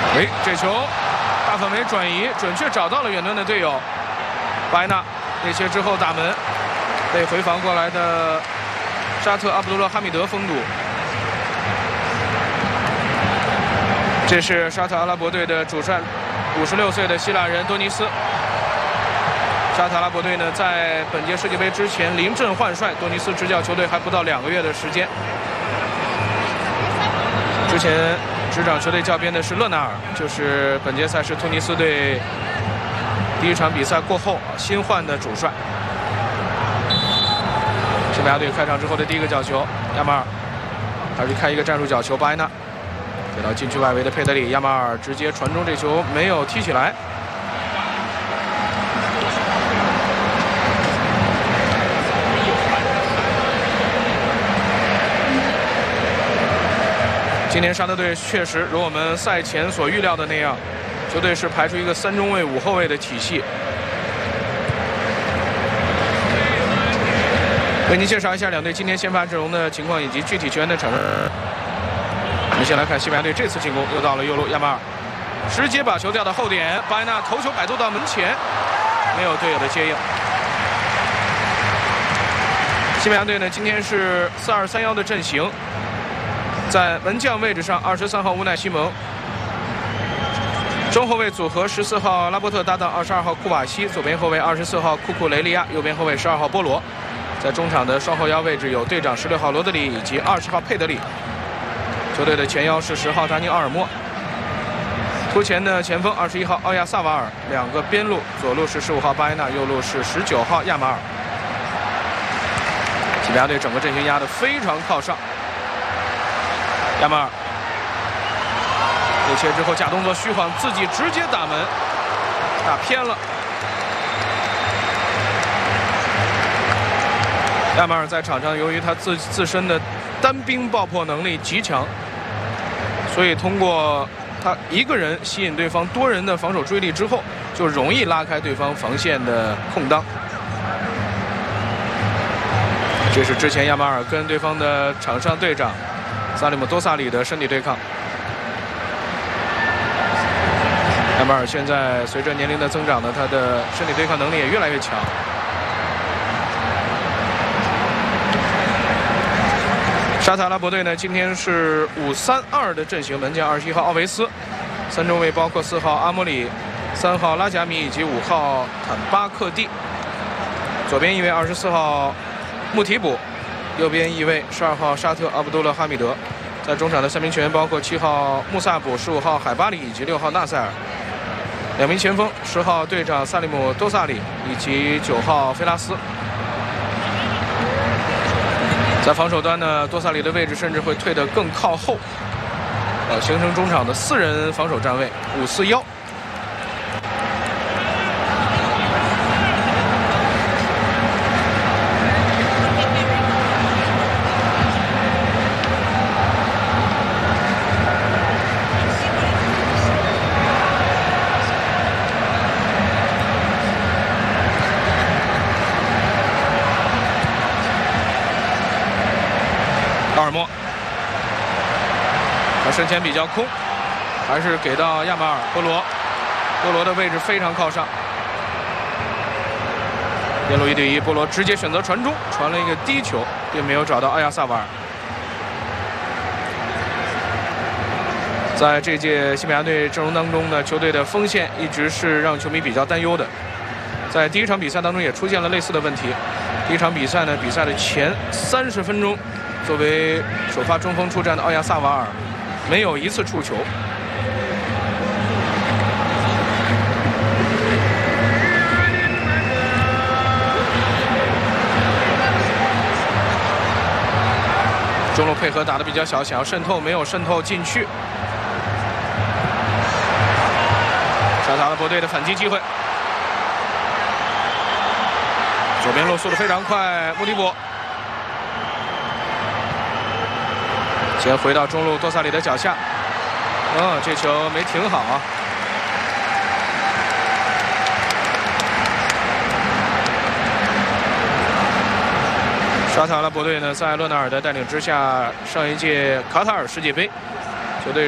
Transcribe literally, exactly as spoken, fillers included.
哎，这球大范围转移，准确找到了远端的队友巴埃纳，内切之后打门，被回防过来的沙特阿卜杜勒哈米德封堵。这是沙特阿拉伯队的主帅，五十六岁的希腊人多尼斯。沙特阿拉伯队呢，在本届世界杯之前临阵换帅，多尼斯执教球队还不到两个月的时间。之前执掌球队教鞭的是勒纳尔，就是本届赛事突尼斯队第一场比赛过后新换的主帅。西班牙队开场之后的第一个角球，亚马尔还是开一个战术角球，巴埃纳给到禁区外围的佩德里，亚马尔直接传中，这球没有踢起来。今年沙特队确实如我们赛前所预料的那样，球队是排出一个三中卫五后卫的体系。为您介绍一下两队今天先发阵容的情况以及具体球员的场上。我们先来看西班牙队这次进攻，又到了右路，亚马尔直接把球调到后点，巴埃纳头球摆渡到门前，没有队友的接应。西班牙队呢，今天是四二三一的阵型。在门将位置上，二十三号乌奈西蒙；中后卫组合十四号拉波特搭档二十二号库瓦西，左边后卫二十四号库库雷利亚，右边后卫十二号波罗。在中场的双后腰位置有队长十六号罗德里以及二十号佩德里。球队的前腰是十号达尼奥尔莫。突前的前锋二十一号奥亚萨瓦尔，两个边路，左路是十五号巴埃纳，右路是十九号亚马尔。西班牙队整个阵型压得非常靠上。亚马尔内切之后假动作虚晃，自己直接打门，打偏了。亚马尔在场上由于他自自身的单兵爆破能力极强，所以通过他一个人吸引对方多人的防守追力之后，就容易拉开对方防线的空当。这是之前亚马尔跟对方的场上队长萨利姆多萨里的身体对抗。亚马尔现在随着年龄的增长呢，他的身体对抗能力也越来越强。沙特阿拉伯队呢，今天是五三二的阵型，门将二十一号奥维斯，三中卫包括四号阿莫里、三号拉贾米以及五号坦巴克蒂。左边一位二十四号穆提卜，右边一位十二号沙特阿卜杜勒哈米德。在中场的三名球员包括七号穆萨卜、十五号海巴里以及六号纳塞尔。两名前锋，十号队长萨利姆多萨里以及九号菲拉斯。在防守端呢，多萨里的位置甚至会退得更靠后，呃，形成中场的四人防守站位，五四幺。奥尔莫，他身前比较空，还是给到亚马尔波罗，波罗的位置非常靠上。边路一对一，波罗直接选择传中，传了一个低球，并没有找到阿亚萨瓦尔。在这届西班牙队阵容当中呢，球队的锋线一直是让球迷比较担忧的。在第一场比赛当中也出现了类似的问题。第一场比赛呢，比赛的前三十分钟，作为首发中锋出战的奥亚萨瓦尔没有一次触球。中路配合打得比较小，想要渗透没有渗透进去。沙特阿拉伯队的反击机会，左边路速度非常快，穆迪博先回到中路多萨里的脚下，嗯，这球没停好啊。沙特阿拉伯队呢，在勒纳尔的带领之下，上一届卡塔尔世界杯